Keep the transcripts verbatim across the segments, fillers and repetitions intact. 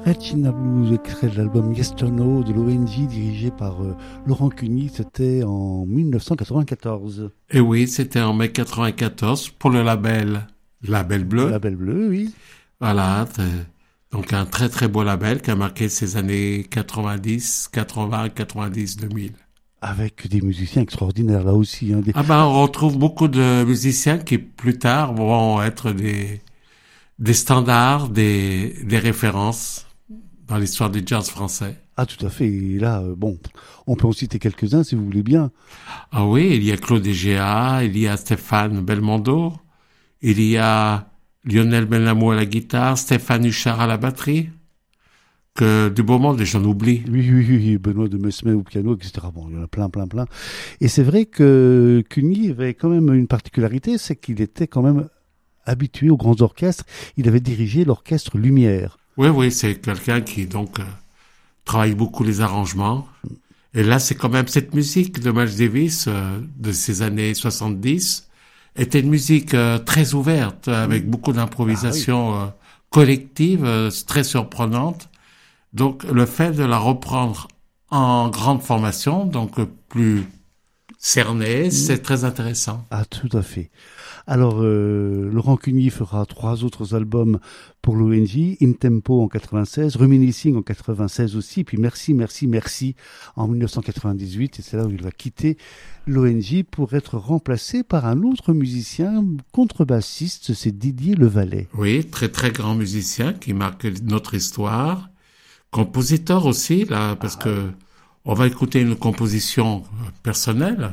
China Blues, extrait de l'album Yes or No de l'O N J dirigé par euh, Laurent Cuny, c'était en dix-neuf cent quatre-vingt-quatorze. Et oui, c'était en mai quatre-vingt-quatorze pour le label Label Bleu. Label Bleu, oui. Voilà, donc un très très beau label qui a marqué ces années quatre-vingt-dix, quatre-vingts, quatre-vingt-dix, deux mille. Avec des musiciens extraordinaires là aussi. Hein, des... Ah ben, on retrouve beaucoup de musiciens qui plus tard vont être des des standards, des des références dans l'histoire du jazz français. Ah, tout à fait. Et là, euh, bon, on peut en citer quelques-uns si vous voulez bien. Ah oui, il y a Claude Egea, il y a Stéphane Belmondo, il y a Lionel Benamou à la guitare, Stéphane Huchard à la batterie, que du beau monde, et j'en oublie. Oui, oui, oui, Benoît de Mesmer au piano, et cetera. Bon, il y en a plein, plein, plein. Et c'est vrai que Cuny avait quand même une particularité, c'est qu'il était quand même habitué aux grands orchestres. Il avait dirigé l'orchestre Lumière. Oui, oui, c'est quelqu'un qui donc euh, travaille beaucoup les arrangements. Et là, c'est quand même cette musique de Miles Davis euh, de ces années soixante-dix était une musique euh, très ouverte, avec beaucoup d'improvisation ah, oui. euh, collective, euh, très surprenante. Donc, le fait de la reprendre en grande formation, donc euh, plus cernée, mmh. c'est très intéressant. Ah, tout à fait. Alors, euh, Laurent Cuny fera trois autres albums pour l'O N J, In Tempo en quatre-vingt-seize, Reminiscing en quatre-vingt-seize aussi, puis Merci, Merci, Merci en dix-neuf cent quatre-vingt-dix-huit, et c'est là où il va quitter l'O N J pour être remplacé par un autre musicien contrebassiste, c'est Didier Levalet. Oui, très très grand musicien qui marque notre histoire, compositeur aussi, là, parce ah. que on va écouter une composition personnelle,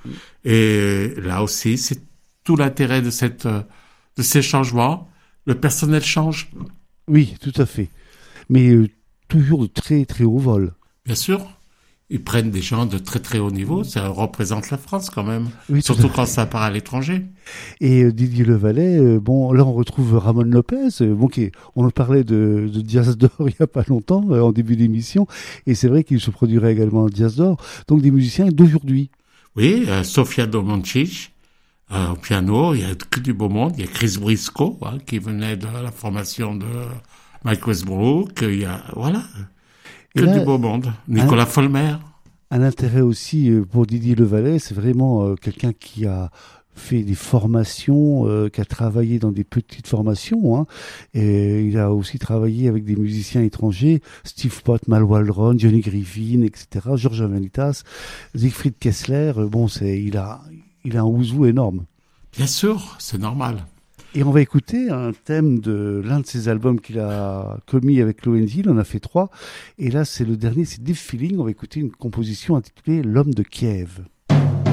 et là aussi, c'est tout l'intérêt de cette de ces changements. Le personnel change. Oui, tout à fait. Mais euh, toujours de très très haut vol. Bien sûr. Ils prennent des gens de très très haut niveau. Ça représente la France quand même. Oui, surtout quand ça part à l'étranger. Et euh, Didier Levalet, euh, bon, là on retrouve Ramon Lopez. Euh, bon, qui, on en parlait de, de Jazz d'Or il y a pas longtemps, euh, en début d'émission. Et c'est vrai qu'il se produirait également en Jazz d'Or. Donc des musiciens d'aujourd'hui. Oui, euh, Sofia Domancic. Euh, au piano, il y a que du beau monde. Il y a Chris Briscoe, hein, qui venait de la formation de Mike Westbrook. Il y a, voilà, que là, du beau monde. Nicolas un, Folmer. Un intérêt aussi pour Didier Levalet, c'est vraiment euh, quelqu'un qui a fait des formations, euh, qui a travaillé dans des petites formations, hein, et il a aussi travaillé avec des musiciens étrangers, Steve Pott, Mal Waldron, Johnny Griffin, et cetera, George Avanitas, Siegfried Kessler. Bon, c'est, il a, il a un ouzou énorme. Bien sûr, c'est normal. Et on va écouter un thème de l'un de ses albums qu'il a commis avec l'O N J. Il en a fait trois. Et là, c'est le dernier, c'est Deep Feeling. On va écouter une composition intitulée L'homme de Kiev.